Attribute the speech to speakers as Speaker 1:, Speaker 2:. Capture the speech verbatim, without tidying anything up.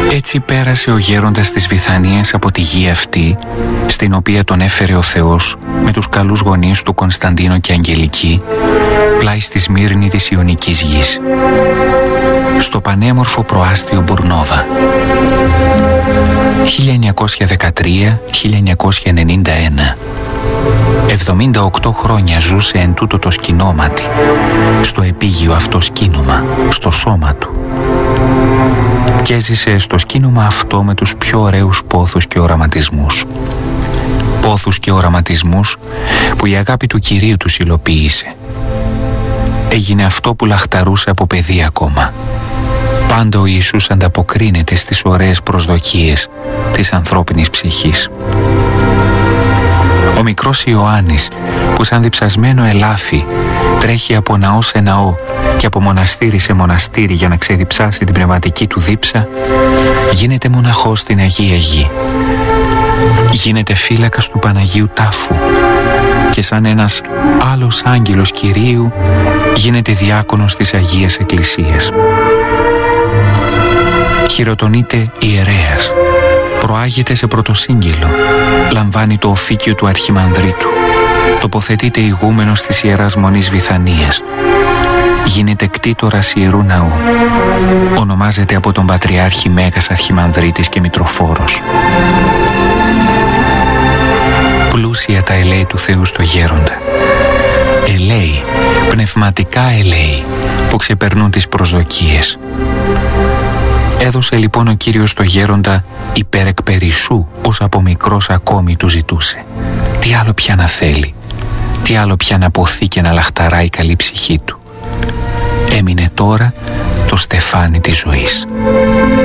Speaker 1: Έτσι πέρασε ο γέροντας της Βηθανίας από τη γη αυτή, στην οποία τον έφερε ο Θεός με τους καλούς γονείς του Κωνσταντίνο και Αγγελική, πλάι στη Σμύρνη της Ιωνικής γης, στο πανέμορφο προάστιο Μπουρνόβα. χίλια εννιακόσια δεκατρία με χίλια εννιακόσια ενενήντα ένα. εβδομήντα οκτώ χρόνια ζούσε εν τούτο το σκηνόματι, στο επίγειο αυτό σκήνομα, στο σώμα του. Και έζησε στο σκήνομα αυτό με τους πιο ωραίους πόθους και οραματισμούς. Πόθους και οραματισμούς που η αγάπη του Κυρίου τους υλοποίησε. Έγινε αυτό που λαχταρούσε από παιδί ακόμα. Πάντα ο Ιησούς ανταποκρίνεται στις ωραίες προσδοκίες της ανθρώπινης ψυχής. Ο μικρός Ιωάννης, που σαν διψασμένο ελάφι τρέχει από ναό σε ναό και από μοναστήρι σε μοναστήρι για να ξεδιψάσει την πνευματική του δίψα, γίνεται μοναχός στην Αγία Γη. Γίνεται φύλακας του Παναγίου Τάφου και σαν ένας άλλος άγγελος Κυρίου γίνεται διάκονος της Αγίας Εκκλησίας. Χειροτονείται ιερέας, προάγεται σε πρωτοσύγγελο, λαμβάνει το οφίκιο του Αρχιμανδρίτου, τοποθετείται ηγούμενος της Ιεράς Μονής Βηθανίας, γίνεται κτήτορας Ιερού Ναού, ονομάζεται από τον Πατριάρχη Μέγας Αρχιμανδρίτης και Μητροφόρος. Πλούσια τα ελέη του Θεού στο γέροντα. Ελέη, πνευματικά ελέη, που ξεπερνούν τις προσδοκίες. Έδωσε λοιπόν ο Κύριος στο γέροντα υπερεκπερισσού, ως από μικρός ακόμη του ζητούσε. Τι άλλο πια να θέλει, τι άλλο πια να ποθεί και να λαχταράει η καλή ψυχή του. Έμεινε τώρα το στεφάνι της ζωής.